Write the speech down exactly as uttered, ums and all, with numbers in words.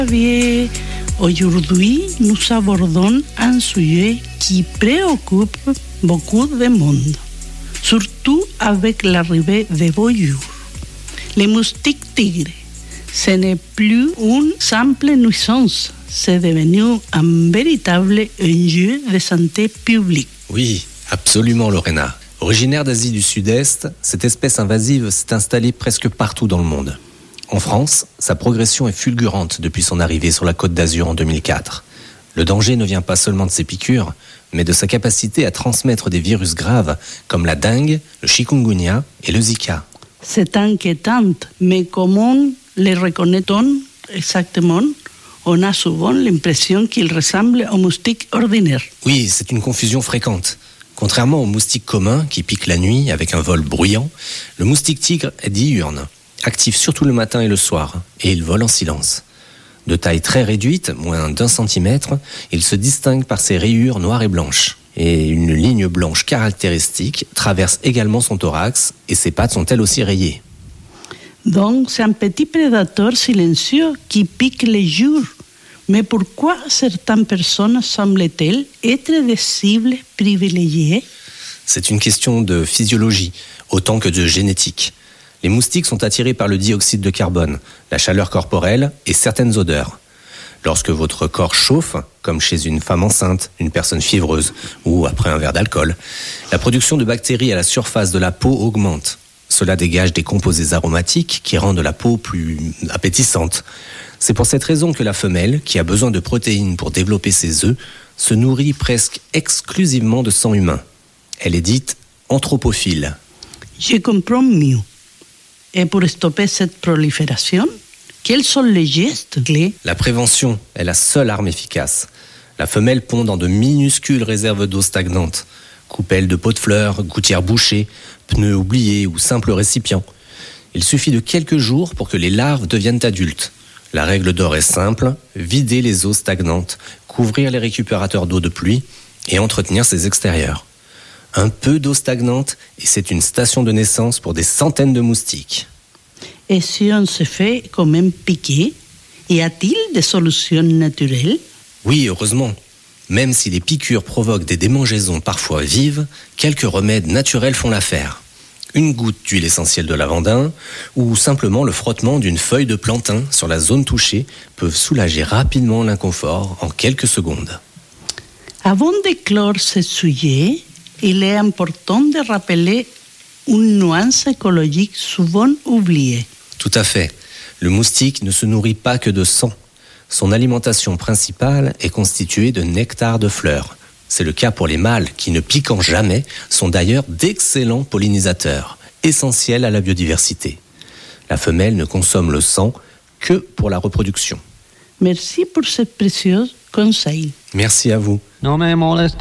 Xavier, aujourd'hui nous abordons un sujet qui préoccupe beaucoup de monde, surtout avec l'arrivée des beaux jours. Les moustiques tigres, ce n'est plus une simple nuisance, c'est devenu un véritable enjeu de santé publique. Oui, absolument Lorena. Originaire d'Asie du Sud-Est, cette espèce invasive s'est installée presque partout dans le monde. En France, sa progression est fulgurante depuis son arrivée sur la Côte d'Azur en deux mille quatre. Le danger ne vient pas seulement de ses piqûres, mais de sa capacité à transmettre des virus graves comme la dengue, le chikungunya et le Zika. C'est inquiétant, mais comment les reconnaît-on exactement? On a souvent l'impression qu'ils ressemblent aux moustiques ordinaires. Oui, c'est une confusion fréquente. Contrairement aux moustiques communs qui piquent la nuit avec un vol bruyant, le moustique tigre est diurne, actif surtout le matin et le soir, et il vole en silence. De taille très réduite, moins d'un centimètre, il se distingue par ses rayures noires et blanches. Et une ligne blanche caractéristique traverse également son thorax, et ses pattes sont elles aussi rayées. Donc c'est un petit prédateur silencieux qui pique les jours. Mais pourquoi certaines personnes semblent-elles être des cibles privilégiées? C'est une question de physiologie, autant que de génétique. Les moustiques sont attirés par le dioxyde de carbone, la chaleur corporelle et certaines odeurs. Lorsque votre corps chauffe, comme chez une femme enceinte, une personne fiévreuse ou après un verre d'alcool, la production de bactéries à la surface de la peau augmente. Cela dégage des composés aromatiques qui rendent la peau plus appétissante. C'est pour cette raison que la femelle, qui a besoin de protéines pour développer ses œufs, se nourrit presque exclusivement de sang humain. Elle est dite anthropophile. Je comprends mieux. Et pour stopper cette prolifération, quels sont les gestes clés? La prévention est la seule arme efficace. La femelle pond dans de minuscules réserves d'eau stagnantes. Coupelles de pots de fleurs, gouttières bouchées, pneus oubliés ou simples récipients. Il suffit de quelques jours pour que les larves deviennent adultes. La règle d'or est simple, vider les eaux stagnantes, couvrir les récupérateurs d'eau de pluie et entretenir ses extérieurs. Un peu d'eau stagnante et c'est une station de naissance pour des centaines de moustiques. Et si on se fait quand même piquer, y a-t-il des solutions naturelles? Oui, heureusement. Même si les piqûres provoquent des démangeaisons parfois vives, quelques remèdes naturels font l'affaire. Une goutte d'huile essentielle de lavandin ou simplement le frottement d'une feuille de plantain sur la zone touchée peuvent soulager rapidement l'inconfort en quelques secondes. Avant de clore ce sujet, il est important de rappeler une nuance écologique souvent oubliée. Tout à fait. Le moustique ne se nourrit pas que de sang. Son alimentation principale est constituée de nectar de fleurs. C'est le cas pour les mâles qui, ne piquant jamais, sont d'ailleurs d'excellents pollinisateurs, essentiels à la biodiversité. La femelle ne consomme le sang que pour la reproduction. Merci pour ce précieux conseil. Merci à vous. No me molestes.